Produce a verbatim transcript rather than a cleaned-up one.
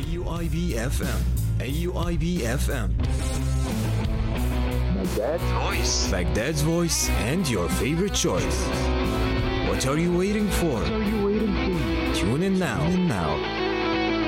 A U I B F M. A U I B F M. Baghdad's voice. Baghdad's voice and your favorite choice. What are you waiting for? What are you waiting for? Tune in now. Tune in now.